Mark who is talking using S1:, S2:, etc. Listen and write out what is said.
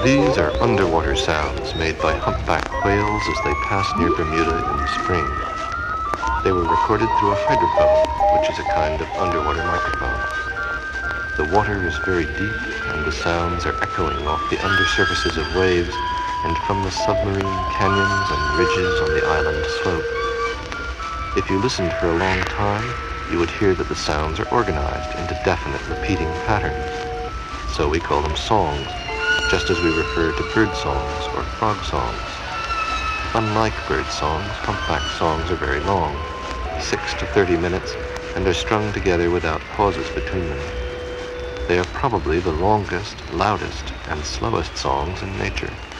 S1: These are underwater sounds made by humpback whales as they pass near Bermuda in the spring. They were recorded through a hydrophone, which is a kind of underwater microphone. The water is very deep, and the sounds are echoing off the undersurfaces of waves and from the submarine canyons and ridges on the island slope. If you listened for a long time, you would hear that the sounds are organized into definite repeating patterns. So we call them songs, just as we refer to bird songs or frog songs. Unlike bird songs, humpback songs are very long, 6 to 30 minutes, and are strung together without pauses between them. They are probably the longest, loudest, and slowest songs in nature.